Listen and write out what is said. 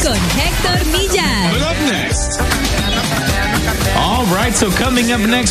con Héctor Millar. But up next. All right, so coming up next,